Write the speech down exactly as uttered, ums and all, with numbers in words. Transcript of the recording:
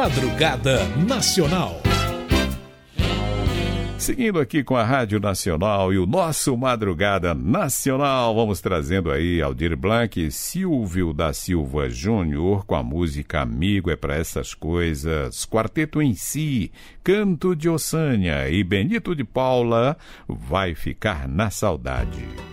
Madrugada Nacional. Seguindo aqui com a Rádio Nacional e o nosso Madrugada Nacional, vamos trazendo aí Aldir Blanc e Silvio da Silva Júnior com a música Amigo é Pra Essas Coisas, Quarteto em Si, Canto de Ossânia e Benito de Paula, Vai Ficar na Saudade.